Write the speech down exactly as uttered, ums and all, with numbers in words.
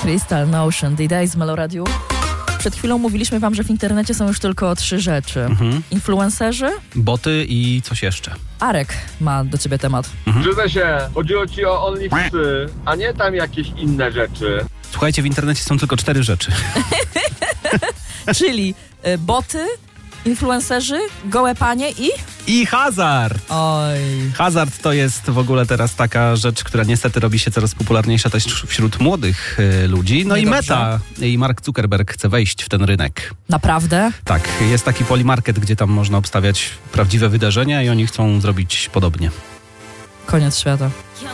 Crystal Notion, D-Day z Melo Radio. Przed chwilą mówiliśmy wam, że w internecie są już tylko trzy rzeczy. Mhm. Influencerzy, boty i coś jeszcze. Arek ma do ciebie temat. Mhm. Przyznaj się, chodziło ci o OnlyFansy, a nie tam jakieś inne rzeczy. Słuchajcie, w internecie są tylko cztery rzeczy. Czyli y, boty, influencerzy, gołe panie i... I hazard! Oj. Hazard to jest w ogóle teraz taka rzecz, która niestety robi się coraz popularniejsza też wśród młodych y, ludzi. No Niedobrze. i Meta i Mark Zuckerberg chce wejść w ten rynek. Naprawdę? Tak, jest taki Polymarket, gdzie tam można obstawiać prawdziwe wydarzenia i oni chcą zrobić podobnie. Koniec świata.